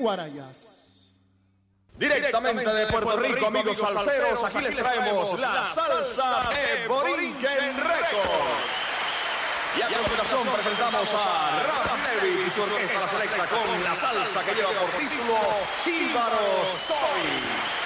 Guarayas. Directamente de Puerto Rico, amigos salseros, aquí les traemos la salsa de Borinquen Records. Y a continuación presentamos a Rafa Levy y su orquesta La Selecta con la salsa que lleva por título Jíbaro Soy.